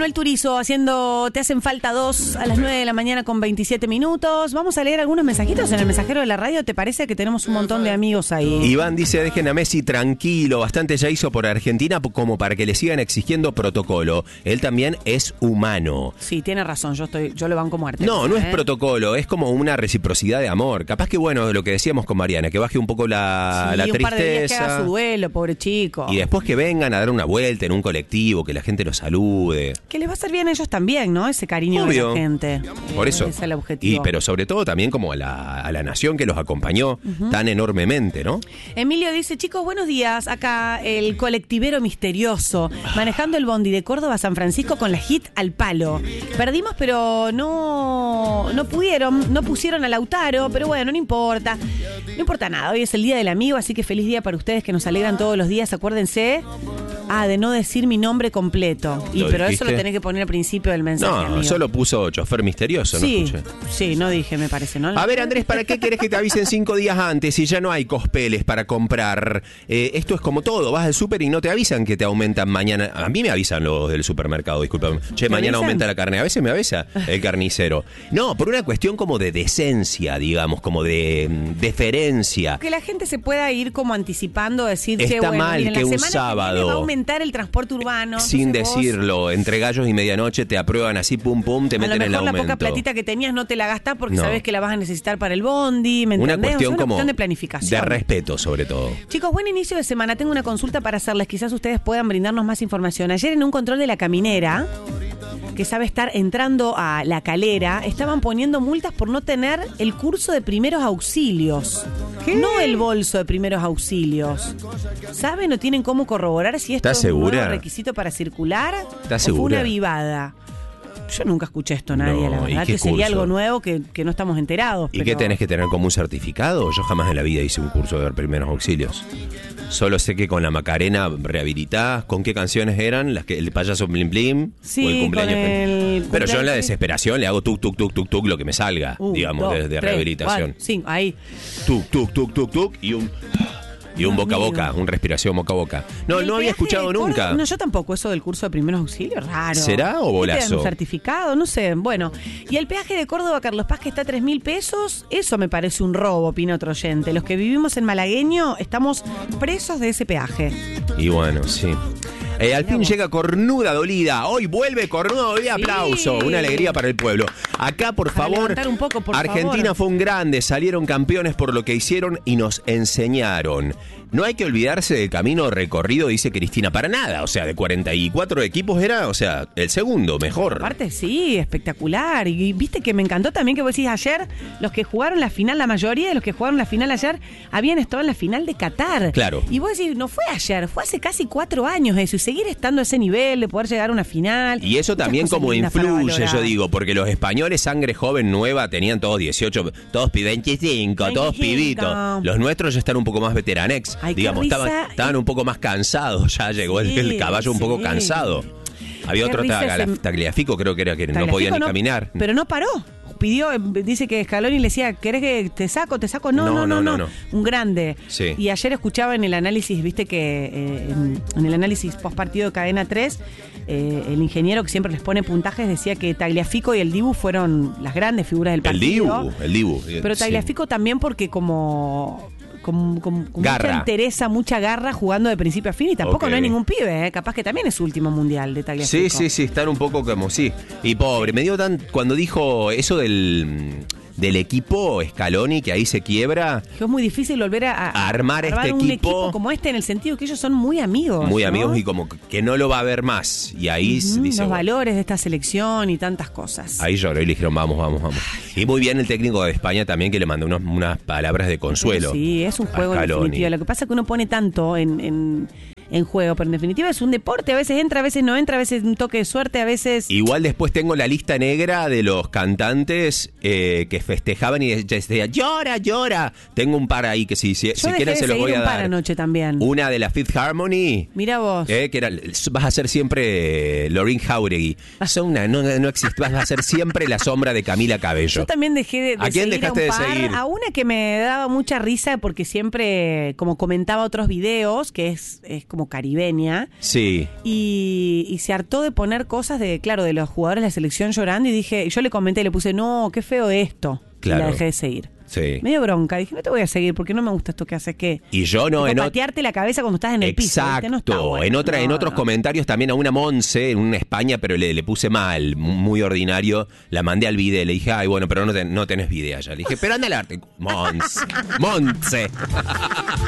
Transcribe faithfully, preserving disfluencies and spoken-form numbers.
Manuel Turizo haciendo Te hacen falta dos a las nueve de la mañana con veintisiete minutos. Vamos a leer algunos mensajitos en el mensajero de la radio. ¿Te parece que tenemos un montón de amigos ahí? Iván dice, dejen a Messi tranquilo, bastante ya hizo por Argentina como para que le sigan exigiendo protocolo. Él también es humano. Sí, tiene razón, yo estoy, yo lo banco muerte. No, no ¿eh? es protocolo, es como una reciprocidad de amor. Capaz que, bueno, lo que decíamos con Mariana, que baje un poco la, sí, la un tristeza. Par de días que haga su duelo, pobre chico. Y después que vengan a dar una vuelta en un colectivo, que la gente los salude. Que les va a hacer bien a ellos también, ¿no? Ese cariño Obvio. de la gente. Por eso. Ese es el objetivo. Y, pero sobre todo también como a la, a la nación que los acompañó uh-huh. tan enormemente, ¿no? Emilio dice, chicos, buenos días. Acá el colectivero misterioso, manejando el bondi de Córdoba a San Francisco con la hit al palo. Perdimos, pero no, no pudieron, no pusieron a Lautaro, pero bueno, no importa. No importa nada, hoy es el Día del Amigo, así que feliz día para ustedes que nos alegran todos los días. Acuérdense, ah, de no decir mi nombre completo. Y pero dijiste? Eso lo tenés que poner al principio del mensaje. No, amigo. Solo puso chofer misterioso, ¿no? Sí, escuché. Sí, no dije, me parece, ¿no? A ver, Andrés, ¿para qué querés que te avisen cinco días antes si ya no hay cospeles para comprar? Eh, esto es como todo, vas al súper y no te avisan que te aumentan mañana. A mí me avisan los del supermercado, discúlpame. Che, mañana avisan? Aumenta la carne. A veces me avisa el carnicero. No, por una cuestión como de decencia, digamos, como de mm, deferencia. Que la gente se pueda ir como anticipando, decir, Está che, bueno, mal miren, que la un semana sábado que viene va a aumentar el transporte urbano. sin decirlo, vos, entre gallos y medianoche te aprueban así, pum, pum, te meten el aumento. A lo mejor la poca platita que tenías no te la gastás porque no. sabes que la vas a necesitar para el bondi, ¿me entendés? Una cuestión o sea, una como cuestión de planificación. De respeto, sobre todo. Chicos, buen inicio de semana. Tengo una consulta para hacerles. Quizás ustedes puedan brindarnos más información. Ayer en un control de la caminera, que sabe estar entrando a La Calera, estaban poniendo multas por no tener el curso de primeros auxilios. ¿Qué? No el bolso de primeros auxilios. ¿Saben o tienen cómo corroborar si esto es un nuevo requisito para circular? ¿Estás o segura? Fue una avivada. Yo nunca escuché esto a nadie, no, la verdad, que sería algo nuevo que, que no estamos enterados. ¿Y pero... qué tenés que tener como un certificado? Yo jamás en la vida hice un curso de primeros auxilios. Solo sé que con la Macarena rehabilitás. ¿Con qué canciones eran? Las que el payaso Blim Blim sí, o el cumpleaños. Con el Pero cumpleaños, yo en la desesperación le hago tuk, tuk, tuk, tuk, tuk, lo que me salga, uh, digamos, dos, de, de tres, rehabilitación. Cuatro, cinco, ahí. Tuk, tuk, tuk, tuk, tuk y un... Y un boca a boca, un respiración boca a boca. No, no había escuchado nunca. No, yo tampoco, eso del curso de primeros auxilios, raro. ¿Será o bolazo? ¿Un certificado? No sé, bueno. Y el peaje de Córdoba, Carlos Paz, que está a tres mil pesos, eso me parece un robo, opina otro oyente. Los que vivimos en Malagueño estamos presos de ese peaje. Y bueno, sí. Eh, al fin llega Cornuda Dolida. Hoy vuelve Cornuda Dolida. Sí. Aplauso. Una alegría para el pueblo. Acá, por para favor. Un poco, por Argentina favor. fue un grande. Salieron campeones por lo que hicieron y nos enseñaron. No hay que olvidarse del camino recorrido, dice Cristina, para nada. O sea, de cuarenta y cuatro equipos era, o sea, el segundo, mejor. Aparte, sí, espectacular. Y viste que me encantó también que vos decís ayer, los que jugaron la final, la mayoría de los que jugaron la final ayer, habían estado en la final de Qatar. Claro. Y vos decís, no fue ayer, fue hace casi cuatro años eso. Y seguir estando a ese nivel, de poder llegar a una final. Y eso también como influye, yo digo, porque los españoles, sangre joven, nueva, tenían todos dieciocho, todos veinticinco, todos pibitos. Los nuestros ya están un poco más veteranex. Ay, digamos, estaban, estaban un poco más cansados, ya llegó sí, el, el caballo un sí. poco cansado. Había qué otro Tagliafico, Tagliafico, creo que era que no podía ni no, caminar. Pero no paró. Pidió, dice que Scaloni le decía, ¿querés que te saco? ¿Te saco? No, no, no, no. no, no. Un grande. Sí. Y ayer escuchaba en el análisis, viste que eh, en, en el análisis post partido de Cadena tres, eh, el ingeniero que siempre les pone puntajes decía que Tagliafico y el Dibu fueron las grandes figuras del partido. El Dibu, el Dibu. Pero Tagliafico sí. también porque como... Con, con, con mucha entereza, mucha garra jugando de principio a fin y tampoco okay. no hay ningún pibe, ¿eh? Capaz que también es su último mundial de Tagliafico. Sí, sí, sí, están un poco como sí. Y pobre, me dio tan cuando dijo eso del del equipo Scaloni que ahí se quiebra. Es muy difícil volver a, a, a armar, a armar este un equipo, equipo como este en el sentido que ellos son muy amigos. Muy ¿no? amigos y como que no lo va a ver más. Y ahí uh-huh, dice, los bueno, valores de esta selección y tantas cosas. Ahí lloró y le dijeron vamos, vamos, vamos. Y muy bien el técnico de España también que le mandó unos, unas palabras de consuelo. Sí, es un juego en definitiva. Lo que pasa es que uno pone tanto en... en en juego, pero en definitiva es un deporte, a veces entra, a veces no entra, a veces un toque de suerte, a veces... Igual después tengo la lista negra de los cantantes eh, que festejaban y decían, llora, llora. Tengo un par ahí que si, si, si quieren se los voy a un dar. Par anoche también. Una de la Fifth Harmony. Mira vos. Eh, que era, vas a ser siempre eh, Lorin Jauregui. Una, no, no existe, vas a ser siempre la sombra de Camila Cabello. Yo también dejé de, de ¿A quién seguir dejaste a un de par, seguir? A una que me daba mucha risa porque siempre, como comentaba otros videos, que es, es como como caribeña. Sí. Y, y se hartó de poner cosas de, claro, de los jugadores de la selección llorando y dije, yo le comenté, le puse, no, qué feo esto. Claro. Y la dejé de seguir. Sí. Medio bronca. Dije, no te voy a seguir porque no me gusta esto que haces. ¿Qué? Y yo no... en patearte ot- la cabeza cuando estás en el piso. Exacto. No está bueno. En, otra, no, en otros no. comentarios también a una Monse, en una España, pero le, le puse mal, muy ordinario. La mandé al video. Le dije, ay, bueno, pero no, ten, no tenés video ya. Le dije, pero anda al arte. Monse. Monse.